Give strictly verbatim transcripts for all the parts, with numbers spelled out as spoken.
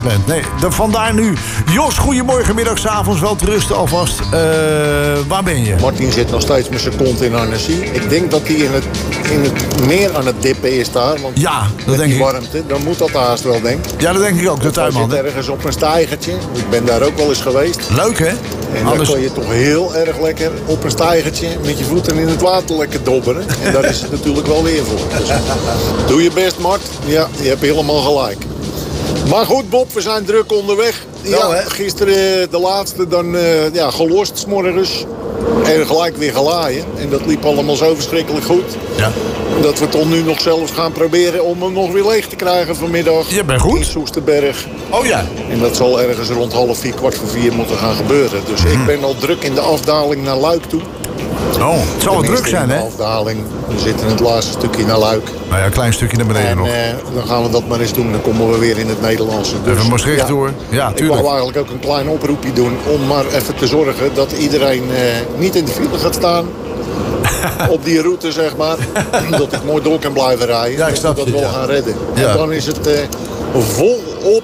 bent. Nee, de, vandaar nu. Jos, goedemorgen, middags, avonds, wel te rusten alvast. Uh, waar ben je? Martin zit nog steeds met zijn kont in Annecy. Ik denk dat hij in het, in het meer aan het dippen is daar. Want ja, dat met denk die ik. warmte, dan moet dat haast wel, denk ik. Ja, dat denk ik ook, de tuinman. Hij zit ergens op een steigertje. Ik ben daar ook wel eens geweest. Leuk, hè? En Anders... dan kan je toch heel erg lekker op een steigertje met je voeten in het water lekker dobberen. En daar is het natuurlijk wel weer voor. Dus doe je best, Mart. Ja, je hebt helemaal gelijk. Maar goed, Bob, we zijn druk onderweg. Wel, ja, gisteren de laatste dan uh, ja, gelost 's morgens. En gelijk weer gelaaien. En dat liep allemaal zo verschrikkelijk goed. Ja. Dat we toch nu nog zelfs gaan proberen om hem nog weer leeg te krijgen vanmiddag. Je bent goed. In Soesterberg. Oh ja. En dat zal ergens rond half vier, kwart voor vier moeten gaan gebeuren. Dus mm-hmm. ik ben al druk in de afdaling naar Luik toe. Oh, het zal wel druk zijn, hè? In de afdaling. We zitten in het laatste stukje naar Luik. Nou ja, een klein stukje naar beneden en, nog. Uh, dan gaan we dat maar eens doen. Dan komen we weer in het Nederlandse. Dus, even Maastricht ja, door. Ja, tuurlijk. Ik wou eigenlijk ook een klein oproepje doen om maar even te zorgen dat iedereen uh, niet in de file gaat staan. Op die route, zeg maar. Dat ik mooi door kan blijven rijden. Ja, ik snap dat je, we wel ja. gaan redden. Ja. En dan is het uh, vol op,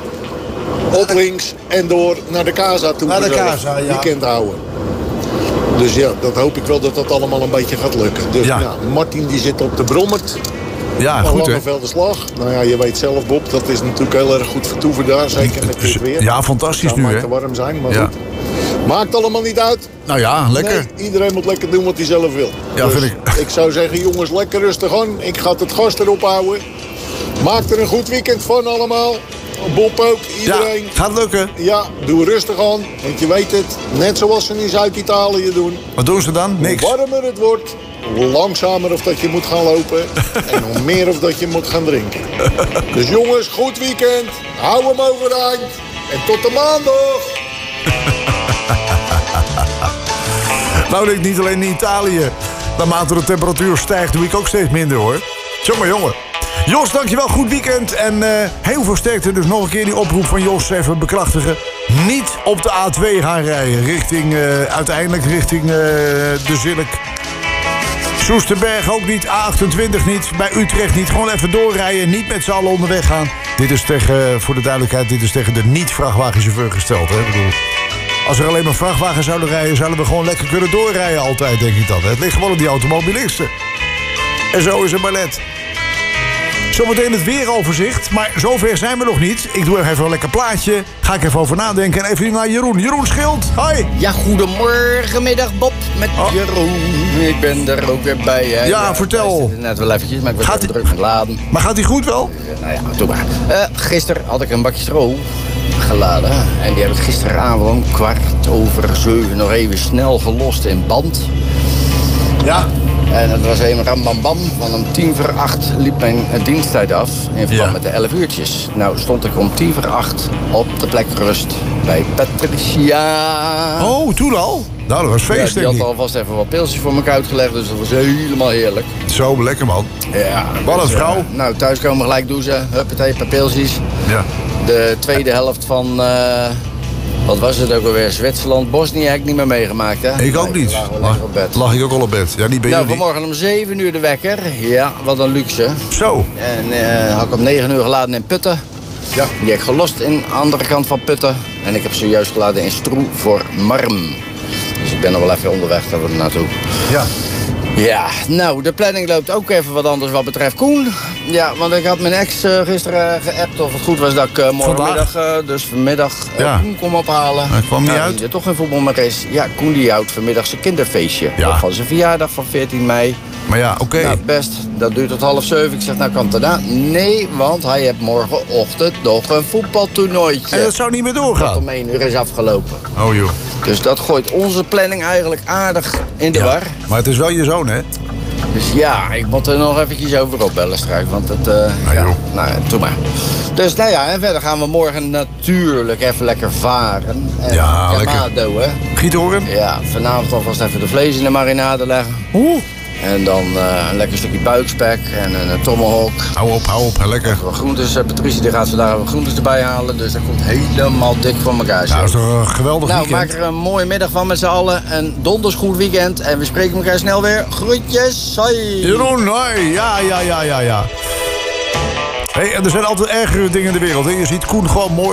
op links en door naar de Casa toe. Naar de Casa, ja. Weekend houden. Dus ja, dat hoop ik wel dat dat allemaal een beetje gaat lukken. Dus ja. nou, Martin die zit op de Brommert. Ja, van goed, hè? Langevelderslag. Nou ja, je weet zelf, Bob, dat is natuurlijk heel erg goed vertoeven daar. Zeker met dit weer. Ja, fantastisch het nu, hè. hè? Het te warm zijn, maar ja. goed. Maakt allemaal niet uit. Nou ja, lekker. Nee, iedereen moet lekker doen wat hij zelf wil. Ja, dus vind ik. Ik zou zeggen, jongens, lekker rustig aan. Ik ga het gas erop houden. Maak er een goed weekend van allemaal. Bob ook, iedereen. Ja, gaat lukken. Ja, doe rustig aan. Want je weet het, net zoals ze in Zuid-Italië doen. Wat doen ze dan? Niks. Hoe warmer het wordt, hoe langzamer of dat je moet gaan lopen. En hoe meer of dat je moet gaan drinken. Dus jongens, goed weekend. Hou hem overeind. En tot de maandag. Nou, denk ik niet alleen in Italië. Naarmate de temperatuur stijgt, doe ik ook steeds minder, hoor. Jongen, jongen. Jos, dankjewel. Goed weekend. En uh, heel veel sterkte. Dus nog een keer die oproep van Jos even bekrachtigen. Niet op de A twee gaan rijden. Richting, uh, uiteindelijk richting uh, de Zilk. Soesterberg ook niet. A achtentwintig niet. Bij Utrecht niet. Gewoon even doorrijden. Niet met z'n allen onderweg gaan. Dit is tegen, voor de duidelijkheid, dit is tegen de niet-vrachtwagenchauffeur gesteld. Hè? Ik bedoel, als er alleen maar vrachtwagens zouden rijden, zouden we gewoon lekker kunnen doorrijden altijd, denk ik dan. Het ligt gewoon op die automobilisten. En zo is het maar net. Zometeen het weeroverzicht, maar zover zijn we nog niet. Ik doe even een lekker plaatje. Ga ik even over nadenken. En even naar Jeroen. Jeroen Schild, hoi. Ja, goedemorgen, middag Bob, met oh. Jeroen. Ik ben er ook weer bij. Hè. Ja, ja, vertel. Net wel eventjes, maar ik ben gaat even die... druk met laden. Maar gaat hij goed wel? Uh, nou ja, doe maar. Uh, gisteren had ik een bakje stro geladen. En die heb ik gisteravond om kwart over zeven nog even snel gelost in band. Ja. En het was helemaal ram bam bam. Van om tien voor acht liep mijn diensttijd af. In verband ja. met de elf uurtjes. Nou stond ik om tien voor acht op de plek rust bij Patricia. Oh, toen al? Nou, dat was feest, ja, die had alvast even wat pilsjes voor me uitgelegd. Dus dat was helemaal heerlijk. Zo, lekker man. Ja. Wat een dus, vrouw. Uh, nou, thuis komen gelijk douchen. Huppatee, een paar pilsjes. Ja. De tweede helft van... Uh, wat was het ook alweer? Zwitserland, Bosnië heb ik niet meer meegemaakt, hè? Ik ook niet. Lag, op bed. Lag ik ook al op bed. Ja, niet bij nou, jullie. vanmorgen om zeven uur de wekker. Ja, wat een luxe. Zo. En uh, had ik om negen uur geladen in Putten. Ja. Die heb ik gelost in de andere kant van Putten. En ik heb zojuist geladen in Stroe voor Marm. Dus ik ben nog wel even onderweg, daar we er naartoe. Ja. Ja, nou, de planning loopt ook even wat anders wat betreft Koen. Ja, want ik had mijn ex uh, gisteren uh, geappt of het goed was dat ik uh, morgenmiddag, uh, dus vanmiddag, uh, ja. Koen kom ophalen. Hij kwam niet nou, uit? Die er toch geen voetbal meer is. Ja, Koen die houdt vanmiddag zijn kinderfeestje. Ja. Van zijn verjaardag van veertien mei. Maar ja, oké. Okay. Nou, best. Dat duurt tot half zeven. Ik zeg, nou kan het daarna. Nee, want hij heeft morgenochtend nog een voetbaltoernooitje. En dat zou niet meer doorgaan? Dat om één uur is afgelopen. Oh joh. Dus dat gooit onze planning eigenlijk aardig in de ja, war. Maar het is wel je zoon, hè? Dus ja, ik moet er nog eventjes over opbellen straks. Want het, uh, nou, ja, nou ja, doe maar. Dus nou ja, en verder gaan we morgen natuurlijk even lekker varen. En ja, Kamado, lekker. Giethoorn? Ja, vanavond alvast even de vlees in de marinade leggen. Oeh. En dan uh, een lekker stukje buikspek en een uh, tomahawk. Hou op, hou op, lekker. Wat groentes. Uh, Patricia die gaat vandaag wat groentes erbij halen. Dus dat komt helemaal dik voor elkaar. Nou, dat is toch een geweldig nou, weekend. maak er een mooie middag van met z'n allen. Een donders goed weekend. En we spreken elkaar snel weer. Groetjes, hoi. Jeroen, hoi. Ja, ja, ja, ja, ja. Hey, en er zijn altijd ergere dingen in de wereld. Hè? Je ziet Koen gewoon mooi